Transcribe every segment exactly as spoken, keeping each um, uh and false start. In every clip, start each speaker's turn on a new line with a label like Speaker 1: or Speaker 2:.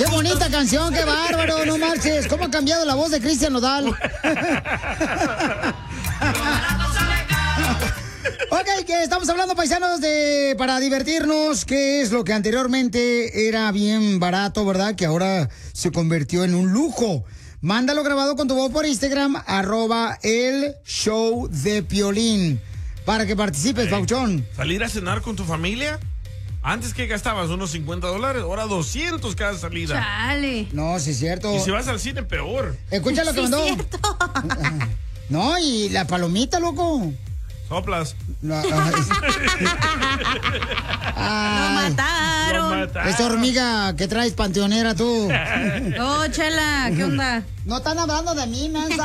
Speaker 1: Qué bonita canción, qué bárbaro, no marches. ¿Cómo ha cambiado la voz de Cristian Nodal? Ok, que estamos hablando, paisanos, de para divertirnos, qué es lo que anteriormente era bien barato, ¿verdad? Que ahora se convirtió en un lujo. Mándalo grabado con tu voz por Instagram, arroba el show de Piolín, para que participes, hey, Pauchón.
Speaker 2: ¿Salir a cenar con tu familia? Antes que gastabas unos cincuenta dólares, ahora doscientos cada salida.
Speaker 3: Chale.
Speaker 1: No, sí es cierto.
Speaker 2: Y si vas al cine, peor.
Speaker 1: Escucha lo que
Speaker 3: sí
Speaker 1: mandó.
Speaker 3: Es cierto.
Speaker 1: No, y la palomita, loco.
Speaker 2: Soplas.
Speaker 1: No,
Speaker 3: Lo mataron.
Speaker 2: Lo mataron.
Speaker 1: Esa hormiga que traes panteonera tú.
Speaker 3: Oh, Chela, ¿qué onda?
Speaker 1: No están hablando de mí, mensa.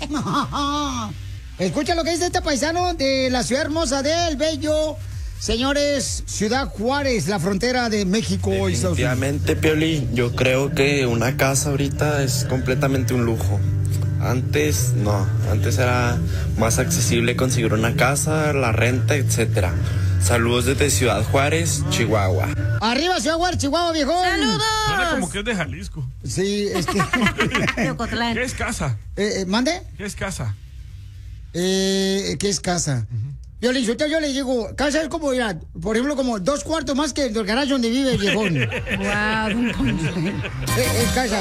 Speaker 1: Escucha lo que dice este paisano de la ciudad hermosa del Bello. Señores, Ciudad Juárez, la frontera de México.
Speaker 4: Definitivamente, Piolín, yo creo que una casa ahorita es completamente un lujo. Antes, no, antes era más accesible conseguir una casa, la renta, etcétera. Saludos desde Ciudad Juárez, Chihuahua.
Speaker 1: Arriba, Ciudad Juárez, Chihuahua, viejón.
Speaker 3: ¡Saludos!
Speaker 2: Suena como que es de Jalisco.
Speaker 1: Sí, este...
Speaker 2: ¿Qué es casa?
Speaker 1: Eh, eh, ¿Mande?
Speaker 2: ¿Qué es casa?
Speaker 1: Eh, ¿qué es casa? Uh-huh. Yo le, yo, yo le digo, casa es como, ya, por ejemplo, como dos cuartos más que el garaje donde vive el viejón.
Speaker 3: Wow.
Speaker 1: es, es casa.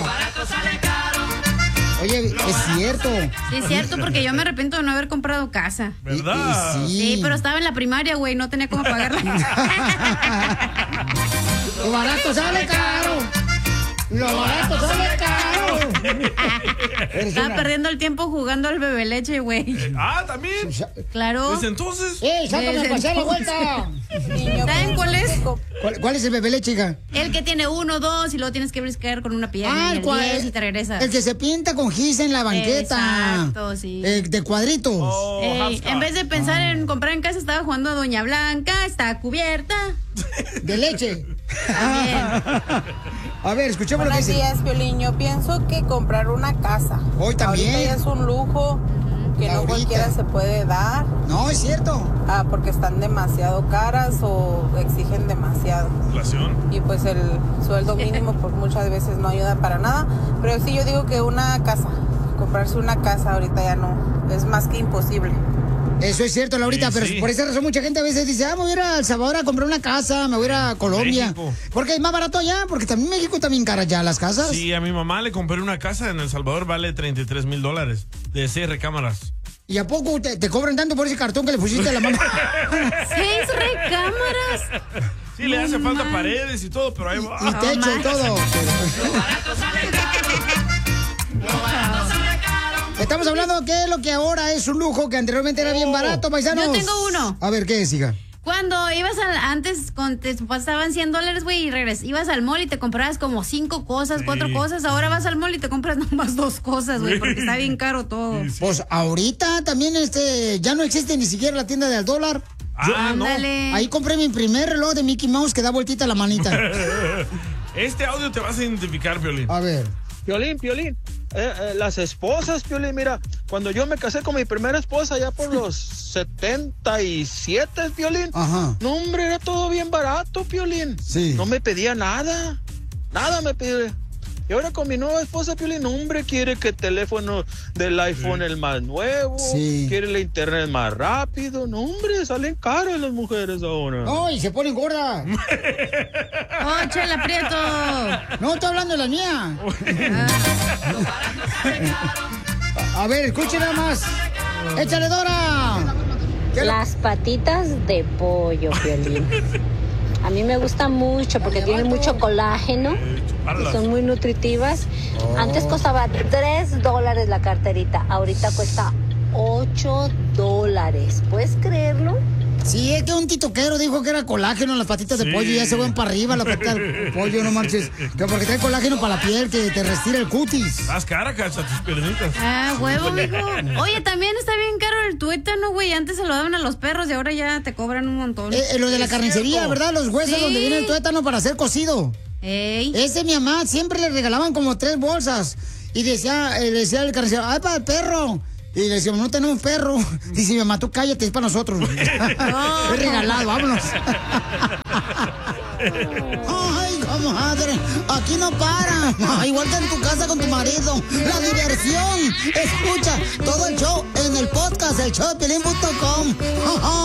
Speaker 1: Oye, es cierto.
Speaker 3: Sí, es cierto, porque yo me arrepiento de no haber comprado casa.
Speaker 2: ¿Verdad?
Speaker 1: Y, y, sí.
Speaker 3: sí, pero estaba en la primaria, güey, no tenía cómo pagarla.
Speaker 1: Lo barato sale caro. Lo barato sale caro.
Speaker 3: Estaba una... perdiendo el tiempo jugando al bebé leche, güey.
Speaker 2: Ah, ¿también?
Speaker 3: Claro.
Speaker 2: ¿Desde entonces?
Speaker 1: ¡Eh, sácame a pasar la vuelta!
Speaker 3: ¿Saben cuál es?
Speaker 1: ¿Cuál, ¿Cuál es el bebé leche, hija?
Speaker 3: El que tiene uno, dos, y luego tienes que briscar con una pierna.
Speaker 1: Ah,
Speaker 3: y el
Speaker 1: ¿cuál?
Speaker 3: diez, y te regresas.
Speaker 1: El que se pinta con gis en la banqueta.
Speaker 3: Exacto, sí.
Speaker 1: Eh, de cuadritos.
Speaker 2: Oh,
Speaker 3: Ey, en vez de pensar ah. en comprar en casa, estaba jugando a Doña Blanca, está cubierta.
Speaker 1: De leche. A ver, escuchemos
Speaker 5: Buenos
Speaker 1: lo que dice.
Speaker 5: días, Piolín. Yo pienso que comprar una casa.
Speaker 1: Hoy también.
Speaker 5: Ahorita ya es un lujo que
Speaker 1: Ahorita.
Speaker 5: no cualquiera se puede dar.
Speaker 1: No, es cierto.
Speaker 5: Ah, porque están demasiado caras o exigen demasiado.
Speaker 2: Inflación.
Speaker 5: Y pues el sueldo mínimo pues muchas veces no ayuda para nada. Pero sí yo digo que una casa, comprarse una casa ahorita ya no, es más que imposible.
Speaker 1: Eso es cierto, Laurita, sí, pero sí. Por esa razón mucha gente a veces dice, ah, me voy a ir a El Salvador a comprar una casa, me voy a ir a Colombia. México. Porque es más barato allá, porque también México también cara ya las casas.
Speaker 2: Sí, a mi mamá le compré una casa en El Salvador, vale treinta y tres mil dólares, de seis recámaras.
Speaker 1: ¿Y a poco te, te cobran tanto por ese cartón que le pusiste a la mamá?
Speaker 3: ¿Seis recámaras?
Speaker 2: Sí, le hace falta man. paredes y todo, pero ahí va.
Speaker 1: Y, y techo oh, y todo.
Speaker 6: Lo barato sale caro. Lo barato sale caro.
Speaker 1: Estamos hablando qué es lo que ahora es un lujo, que anteriormente era bien barato, paisanos.
Speaker 3: Yo tengo uno.
Speaker 1: A ver, ¿qué es, hija?
Speaker 3: Cuando ibas al, antes, con, te pasaban cien dólares, güey, y regres, ibas al mall y te comprabas como cinco cosas, sí. cuatro cosas. Ahora vas al mall y te compras nomás dos cosas, güey, porque está bien caro todo.
Speaker 2: Sí, sí.
Speaker 1: Pues ahorita también este ya no existe ni siquiera la tienda del dólar.
Speaker 2: Ah,
Speaker 3: no.
Speaker 1: Ahí compré mi primer reloj de Mickey Mouse que da vueltita la manita.
Speaker 2: Este audio te vas a identificar, Piolín.
Speaker 1: A ver.
Speaker 7: Piolín, Piolín. Eh, eh, las esposas, Piolín, mira, cuando yo me casé con mi primera esposa ya por los setenta y siete, Piolín.
Speaker 1: Ajá.
Speaker 7: No, hombre, era todo bien barato, Piolín.
Speaker 1: Sí.
Speaker 7: No me pedía nada. Nada me pedía. Y ahora con mi nueva esposa, Piolín, hombre, quiere que el teléfono del iPhone sí. el más nuevo.
Speaker 1: Sí.
Speaker 7: Quiere el internet más rápido. No, hombre, salen caras las mujeres ahora.
Speaker 1: No, y se ponen gordas.
Speaker 3: ¡Oh, Chela Prieto!
Speaker 1: No, estoy hablando de la mía. A ver, escuchen nada más. ¡Échale, Dora!
Speaker 8: Las patitas de pollo, Piolín. A mí me gusta mucho porque tienen mucho colágeno y son muy nutritivas. Oh. Antes costaba tres dólares la carterita, ahorita cuesta ocho dólares. ¿Puedes creerlo?
Speaker 1: Sí, es que un titoquero dijo que era colágeno en las patitas sí. de pollo y ya se van para arriba las patitas de pollo, no marches. Que porque trae colágeno para la piel, que te restira el cutis.
Speaker 2: Haz cara, cacha, tus piernitas.
Speaker 3: Ah, huevo, mijo. Oye, también está bien caro el tuétano, güey. Antes se lo daban a los perros y ahora ya te cobran un montón.
Speaker 1: Eh, eh, lo de la carnicería, ¿verdad? Los huesos sí. donde viene el tuétano para ser cocido.
Speaker 3: Ey.
Speaker 1: Ese mi mamá siempre le regalaban como tres bolsas. Y decía, eh, decía el carnicero, ¡ay, para el perro! Y le decíamos, no tenemos perro. Dice mi mamá, tú cállate, es para nosotros. No. Es regalado, vámonos. Ay, comadre, aquí no para. Igual que en tu casa con tu marido. La diversión. Escucha todo el show en el podcast, el show de Piolín punto com.